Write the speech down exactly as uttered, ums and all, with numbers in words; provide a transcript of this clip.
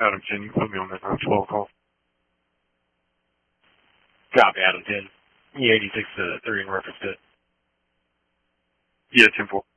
Adam ten, you can put me on that nine twelve call. Copy, Adam ten. E eighty-six to three in reference to it. Yeah, ten four.